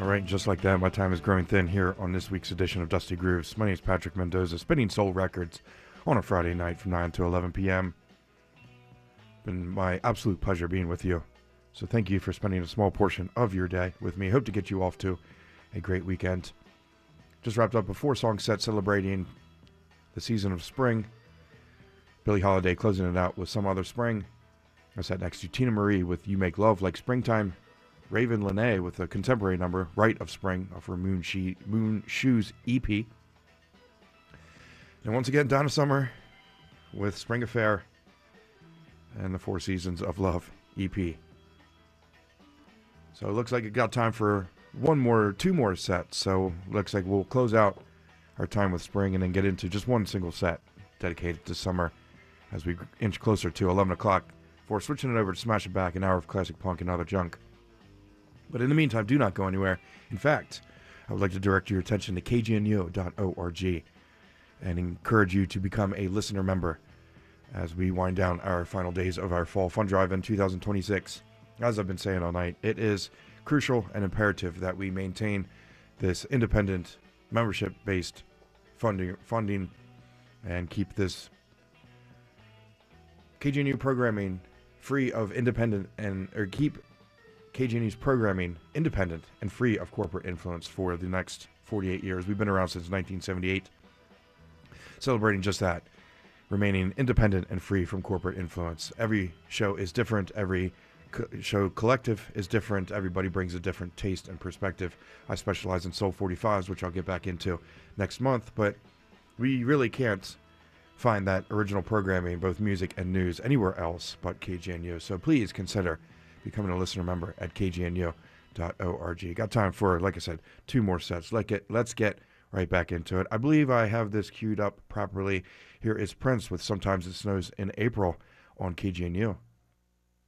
All right, just like that, my time is growing thin here on this week's edition of Dusty Grooves. My name is Patrick Mendoza, spinning soul records on a Friday night from 9 to 11 p.m. Been my absolute pleasure being with you. So thank you for spending a small portion of your day with me. Hope to get you off to a great weekend. Just wrapped up a 4-song set celebrating the season of spring. Billie Holiday closing it out with Some Other Spring. I sat next to Tina Marie with You Make Love Like Springtime. Raven Lene with a contemporary number, Rite of Spring, off her Moon Shoes EP. And once again, Donna Summer with Spring Affair and the Four Seasons of Love EP. So it looks like it got time for two more sets. So it looks like we'll close out our time with spring and then get into just one single set dedicated to summer as we inch closer to 11 o'clock before switching it over to Smash It Back, an hour of classic punk and other junk. But in the meantime, do not go anywhere. In fact, I would like to direct your attention to kgnu.org and encourage you to become a listener member as we wind down our final days of our Fall Fund Drive in 2026. As I've been saying all night, it is crucial and imperative that we maintain this independent, membership-based funding and keep this KGNU programming free of keep KGNU's programming independent and free of corporate influence for the next 48 years. We've been around since 1978, celebrating just that, remaining independent and free from corporate influence. Every show is different. Every show collective is different. Everybody brings a different taste and perspective. I specialize in Soul 45s, which I'll get back into next month, but we really can't find that original programming, both music and news, anywhere else but KGNU. So please consider becoming a listener member at kgnu.org. Got time for, like I said, two more sets. Let's get right back into it. I believe I have this queued up properly. Here is Prince with Sometimes It Snows in April on KGNU.